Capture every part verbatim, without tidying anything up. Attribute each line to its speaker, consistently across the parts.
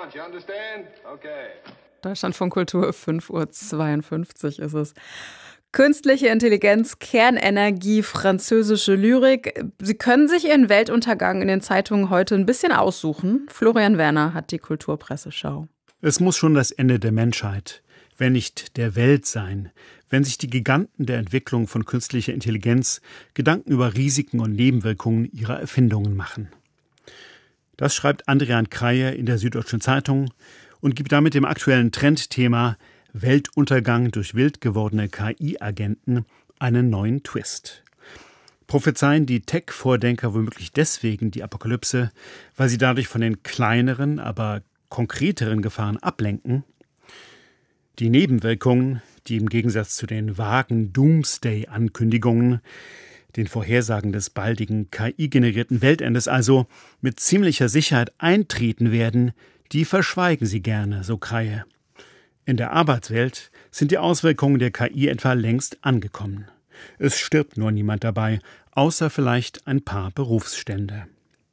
Speaker 1: want, you understand? Okay.
Speaker 2: Deutschlandfunk Kultur, fünf Uhr zweiundfünfzig ist es. Künstliche Intelligenz, Kernenergie, französische Lyrik. Sie können sich Ihren Weltuntergang in den Zeitungen heute ein bisschen aussuchen. Florian Werner hat die Kulturpresseschau.
Speaker 3: Es muss schon das Ende der Menschheit, wenn nicht der Welt sein, wenn sich die Giganten der Entwicklung von künstlicher Intelligenz Gedanken über Risiken und Nebenwirkungen ihrer Erfindungen machen. Das schreibt Andrian Kreie in der Süddeutschen Zeitung und gibt damit dem aktuellen Trendthema Weltuntergang durch wild gewordene K I-Agenten einen neuen Twist. Prophezeien die Tech-Vordenker womöglich deswegen die Apokalypse, weil sie dadurch von den kleineren, aber konkreteren Gefahren ablenken? Die Nebenwirkungen, die im Gegensatz zu den vagen Doomsday-Ankündigungen, den Vorhersagen des baldigen K I-generierten Weltendes also mit ziemlicher Sicherheit eintreten werden, die verschweigen sie gerne, so Kreie. In der Arbeitswelt sind die Auswirkungen der K I etwa längst angekommen. Es stirbt nur niemand dabei, außer vielleicht ein paar Berufsstände.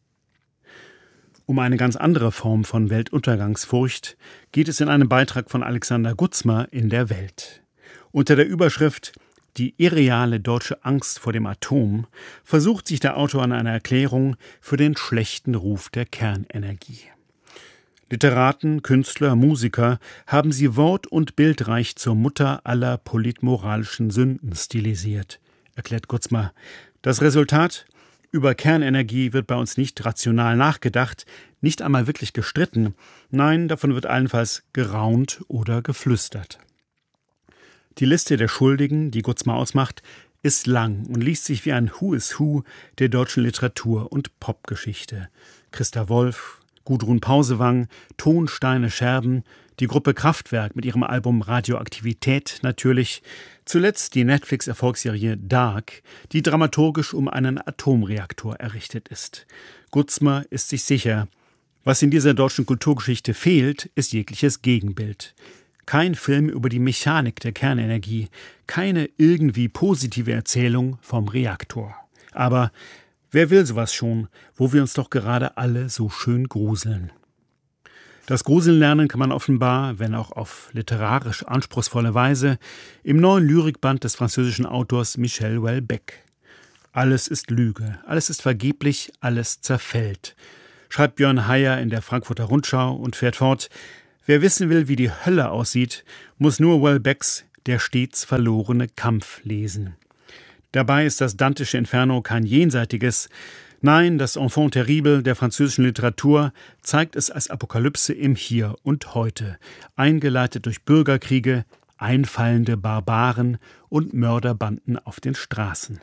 Speaker 3: Um eine ganz andere Form von Weltuntergangsfurcht geht es in einem Beitrag von Alexander Gutzmer in der Welt. Unter der Überschrift »Die irreale deutsche Angst vor dem Atom« versucht sich der Autor an einer Erklärung für den schlechten Ruf der Kernenergie. Literaten, Künstler, Musiker haben sie wort- und bildreich zur Mutter aller politmoralischen Sünden stilisiert, erklärt Gutzmer. Das Resultat? Über Kernenergie wird bei uns nicht rational nachgedacht, nicht einmal wirklich gestritten. Nein, davon wird allenfalls geraunt oder geflüstert. Die Liste der Schuldigen, die Gutzmer ausmacht, ist lang und liest sich wie ein Who is Who der deutschen Literatur- und Popgeschichte. Christa Wolf, Gudrun Pausewang, Ton, Steine, Scherben, die Gruppe Kraftwerk mit ihrem Album Radioaktivität natürlich, zuletzt die Netflix-Erfolgsserie Dark, die dramaturgisch um einen Atomreaktor errichtet ist. Gutzmer ist sich sicher, was in dieser deutschen Kulturgeschichte fehlt, ist jegliches Gegenbild. Kein Film über die Mechanik der Kernenergie, keine irgendwie positive Erzählung vom Reaktor. Aber wer will sowas schon, wo wir uns doch gerade alle so schön gruseln? Das Gruseln lernen kann man offenbar, wenn auch auf literarisch anspruchsvolle Weise, im neuen Lyrikband des französischen Autors Michel Houellebecq. Alles ist Lüge, alles ist vergeblich, alles zerfällt, schreibt Björn Heyer in der Frankfurter Rundschau und fährt fort: Wer wissen will, wie die Hölle aussieht, muss nur Houellebecqs Der stets verlorene Kampf lesen. Dabei ist das dantische Inferno kein jenseitiges. Nein, das Enfant terrible der französischen Literatur zeigt es als Apokalypse im Hier und Heute, eingeleitet durch Bürgerkriege, einfallende Barbaren und Mörderbanden auf den Straßen.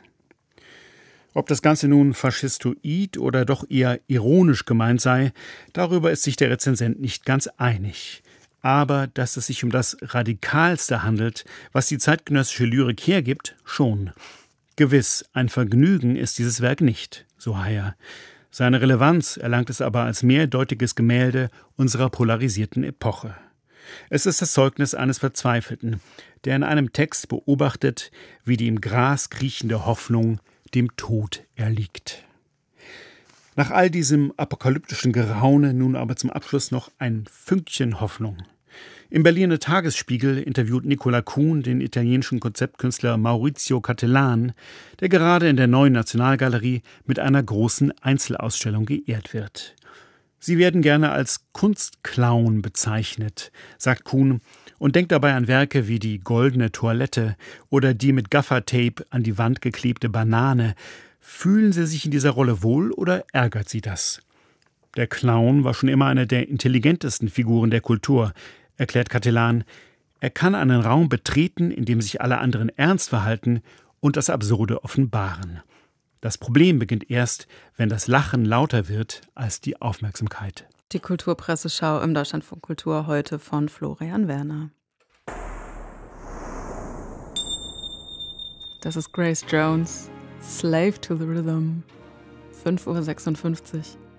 Speaker 3: Ob das Ganze nun faschistoid oder doch eher ironisch gemeint sei, darüber ist sich der Rezensent nicht ganz einig. Aber dass es sich um das Radikalste handelt, was die zeitgenössische Lyrik hergibt, schon. Gewiss, ein Vergnügen ist dieses Werk nicht, so Heyer. Seine Relevanz erlangt es aber als mehrdeutiges Gemälde unserer polarisierten Epoche. Es ist das Zeugnis eines Verzweifelten, der in einem Text beobachtet, wie die im Gras kriechende Hoffnung dem Tod erliegt. Nach all diesem apokalyptischen Geraune nun aber zum Abschluss noch ein Fünkchen Hoffnung. Im Berliner Tagesspiegel interviewt Nicola Kuhn den italienischen Konzeptkünstler Maurizio Cattelan, der gerade in der Neuen Nationalgalerie mit einer großen Einzelausstellung geehrt wird. Sie werden gerne als Kunstclown bezeichnet, sagt Kuhn und denkt dabei an Werke wie die Goldene Toilette oder die mit Gaffertape an die Wand geklebte Banane. Fühlen Sie sich in dieser Rolle wohl oder ärgert Sie das? Der Clown war schon immer eine der intelligentesten Figuren der Kultur, erklärt Cattelan. Er kann einen Raum betreten, in dem sich alle anderen ernst verhalten und das Absurde offenbaren. Das Problem beginnt erst, wenn das Lachen lauter wird als die Aufmerksamkeit.
Speaker 2: Die Kulturpresseschau im Deutschlandfunk Kultur heute von Florian Werner. Das ist Grace Jones, Slave to the Rhythm, fünf Uhr sechsundfünfzig.